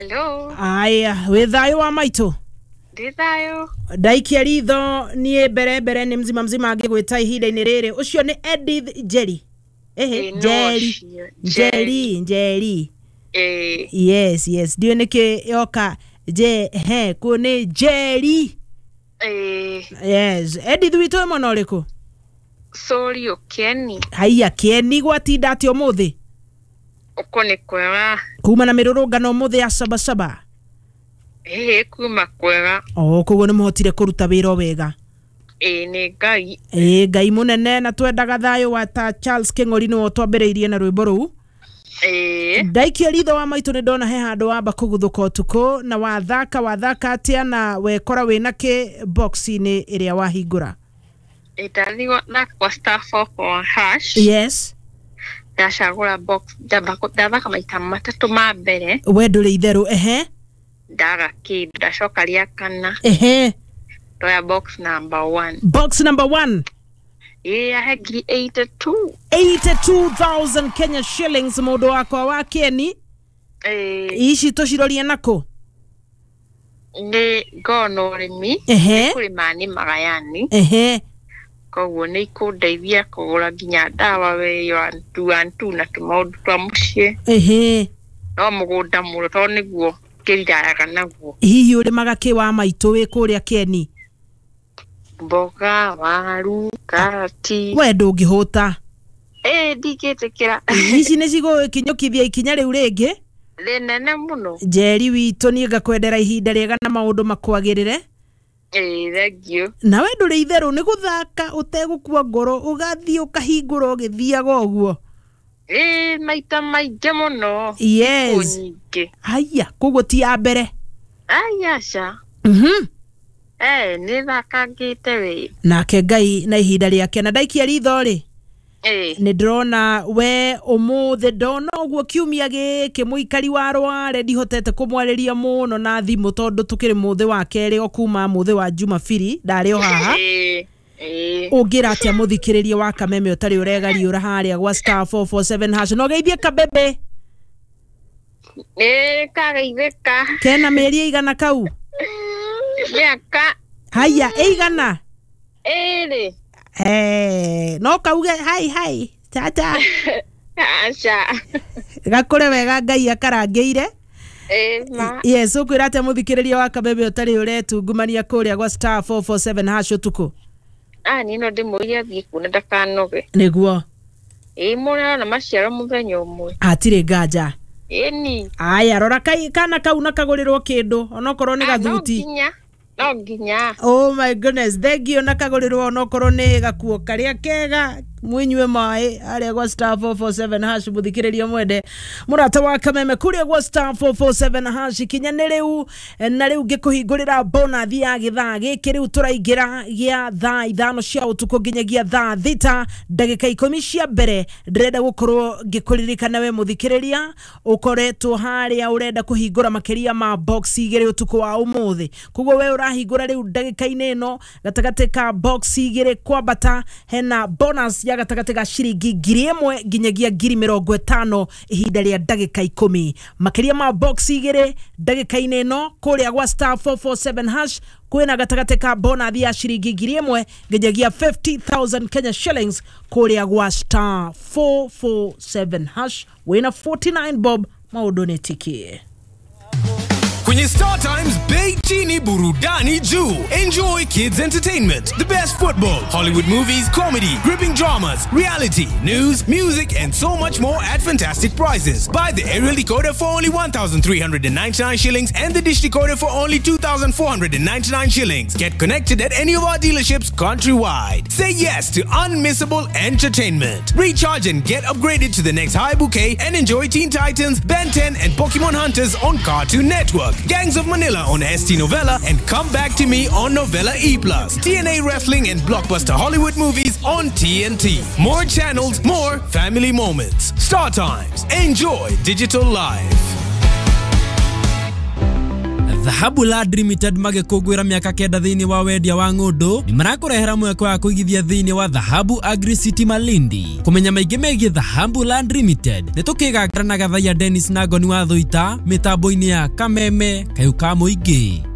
Hello. Aya, wethayo wa maito. Ndithayo. Ndaikia ritho nie mbere ni mzima ngigwita ihinda-ini riri. Ucio ni Edith Njeri. Njeri. Yes. Dio niki yoka kuni Njeri. Yes. Edith wito mwana uriku? Sorry Kieni. Haiya Kieni gwatinda ati umuthi. Uko ni kwega. Kuma na mirurungano umuthi ya Sabasaba. Kuma kwega. Koguo ni muhotire kuruta wira wega. Ni Ngai. Ngai munene na twendaga thayo wa ta Charles King'ori no twambiriirie na rwimbo ruu. Ndaikia ritho wa maitu ni ndona he handu wamba kuguthuka utuku na wathaka atia na wekora wina ki box-ini iria wahingura. Italiwa na kwa star 4 #. Yes. Ndacagura box ndathaka maita matatu ma mbere. We nduri itheru ndaga kid ndacoka ria kana. Toya box number 1. Box number 1. I had 82. 82,000 Kenya shillings mundu wakwa wa Kieni. Ici tucirorie nako. Ni gono rimi. Kuri mani magayani. Koguo ni kundeithia kugura nginya ndawa we yo antu na tumaundu twa mucie. No mugunda muno to niguo kiriraga naguo. Hihi uri magaki wa maitu wi kuria Kieni? Mboga, waru, karati. We ndungihuta. Ndigitikira. Ici ni cigo kinyukithia ikinya riu ringi. Rinene muno. Njeri witu ni ngakwendera ihinda riega na maundu makwagirire. Thank you. Na we nduri itheru ni guthaka utegukua ngoro ugathii ukahingura ugithiaga uguo. Maita maingi muno. Yes. Haya, koguo ti ya mbere. Acha. Ni thakangite we. Nake Ngai na ihinda riake na ndaikia ritho ri. Ni ndrona we umuthi ndona uguo kiumia giki muikari wa Rware ndihotete kumwariria muno na thimu tondu tukiri muthi wa keri o kuma muthi wa Jumapili ndari o haha. Ungira atia muthikiririe wa Kameme utari uregari ura haria gwa star 447 # no geithie kabebe. Kageitheka. Kena meri igana kau. Miaka. Haya eigana. No kauge hai tata. Acha. Gakore wega Ngai akarangeire. Yes, ukwira ate muthikiriria wa Kabebe utari uretungumania kuria gwa star 447 # utuku. Nino ndimuria thii kuna ndakanoge. Niguo. Mwana na maciaro muthenya umwe. Atire nganja. Aya rora kana kau nakagurirwo kindu onokorwo ni gathuti. No nginya. Oh my goodness, thengio nakagurirwo onokorwo ni gakuo karia kega mwinywe mai aria gwa star 447 # muthikiriria mwende murata wa Kameme kuria gwa star 447 # kinya ni riu na riu ngikuhingurira bonus ya githaa giki riu turaingira gia thaa 5 cia utuku nginyagia thaa 6 ndagika 10 cia mbere ndirenda gukorwo ngikuririkana we muthikiriria ukoretwo haria urenda kuhingura makiria ma box igiri utuku wa umuthi kuguo we urahingura riu ndagika-ini ino gatagati ka box igiri kwambata hena bonus ya gatagati ga ciringi 1,000 nginyagia 50,000 ihinda ria ndagika 10 makiria ma box igiri ndagika-ini ino kuria gwa star 447 # kwina gatagati ka bonus ya ciringi 1,000 nginyagia 50,000 Kenya shillings kuria gwa star 447 # wina 49 bob maundu ni tiki. Kwenye Star Times Bay Chini Burudani Juu. Enjoy kids entertainment, the best football, Hollywood movies, comedy, gripping dramas, reality, news, music, and so much more at fantastic prices. Buy the aerial decoder for only 1,399 shillings and the dish decoder for only 2,499 shillings. Get connected at any of our dealerships countrywide. Say yes to unmissable entertainment. Recharge and get upgraded to the next high bouquet and enjoy Teen Titans, Ben 10, and Pokemon Hunters on Cartoon Network. Gangs of Manila on ST Novella and Come Back to Me on Novella E+. TNA Wrestling and Blockbuster Hollywood movies on TNT. More channels, more family moments. Star Times. Enjoy digital life. Dhahabu Land Limited magikungwira miaka 9 thiini wa wendia wa ng'undu ni marakurehera mweke wa kuigithia thiini wa Dhahabu Agri City Malindi. Kumenya maingi megie Dhahabu Land Limited ni tukigangana na Gathaiya Dennis na Ngoni wa Thuita mitambo-ini ya Kameme Kayuka Muingi.